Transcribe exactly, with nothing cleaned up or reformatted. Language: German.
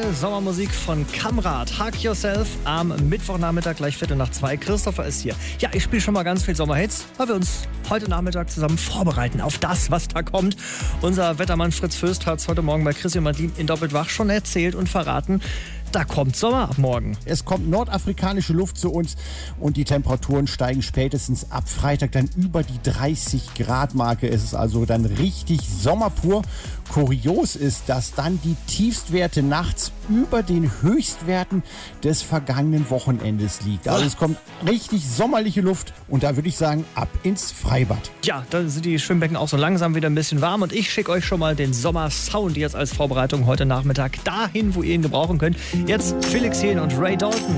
Sommermusik von Kamrat. Hug Yourself am Mittwochnachmittag, gleich Viertel nach zwei. Christopher ist hier. Ja, ich spiele schon mal ganz viel Sommerhits, weil wir uns heute Nachmittag zusammen vorbereiten auf das, was da kommt. Unser Wettermann Fritz Fürst hat es heute Morgen bei Chrissy und Martin in Doppelt wach schon erzählt und verraten. Da kommt Sommer ab morgen. Es kommt nordafrikanische Luft zu uns und die Temperaturen steigen spätestens ab Freitag dann über die dreißig Grad Marke. Es ist also dann richtig sommerpur. Kurios ist, dass dann die Tiefstwerte nachts über den Höchstwerten des vergangenen Wochenendes liegt. Also es kommt richtig sommerliche Luft und da würde ich sagen, ab ins Freibad. Ja, da sind die Schwimmbecken auch so langsam wieder ein bisschen warm und ich schicke euch schon mal den Sommersound jetzt als Vorbereitung heute Nachmittag dahin, wo ihr ihn gebrauchen könnt. Jetzt Felix Jähn und Ray Dalton.